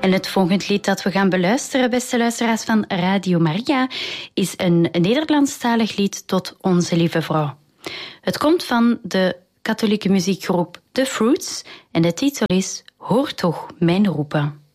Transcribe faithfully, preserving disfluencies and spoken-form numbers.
En het volgende lied dat we gaan beluisteren, beste luisteraars van Radio Maria, is een Nederlandstalig lied tot Onze Lieve Vrouw. Het komt van de katholieke muziekgroep The Fruits en de titel is Hoor toch mijn roepen.